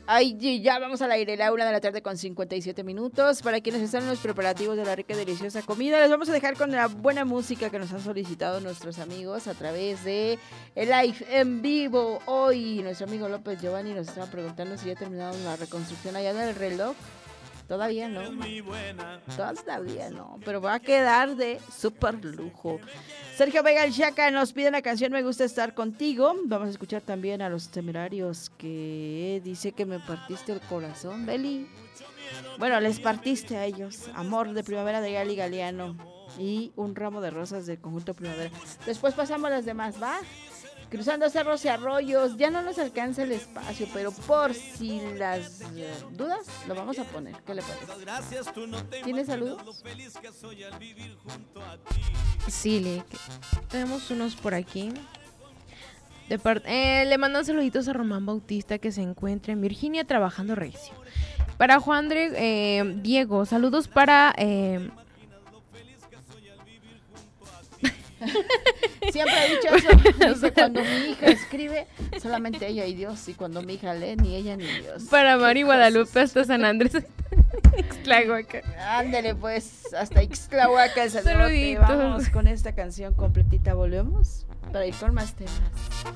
Ay, ya vamos al aire, la 1:57 p.m. Para quienes están en los preparativos de la rica y deliciosa comida, les vamos a dejar con la buena música que nos han solicitado nuestros amigos a través de el live en vivo. Hoy nuestro amigo López Giovanni nos estaba preguntando si ya terminaron la reconstrucción allá del reloj. Todavía no, pero va a quedar de súper lujo. Sergio Vega el Chaca nos pide la canción Me Gusta Estar Contigo. Vamos a escuchar también a Los Temerarios, que dice que me partiste el corazón, Beli. Bueno, les partiste a ellos. Amor de Primavera de Gali Galeano y Un Ramo de Rosas del Conjunto Primavera. Después pasamos a las demás, ¿va? Cruzando cerros y arroyos, ya no nos alcanza el espacio, pero por si las dudas, lo vamos a poner. ¿Qué le parece? ¿Tienes saludos? Sí, tenemos unos por aquí. Le mandan saluditos a Román Bautista, que se encuentra en Virginia trabajando recio. Para Juan Diego, saludos para... Siempre he dicho eso. Dice, cuando mi hija escribe, solamente ella y Dios. Y cuando mi hija lee, ni ella ni Dios. Para Mari Guadalupe hasta San Andrés, Ixtlahuaca. Ándale pues, hasta Ixtlahuaca. Saluditos. Vamos con esta canción completita. Volvemos para ir con más temas.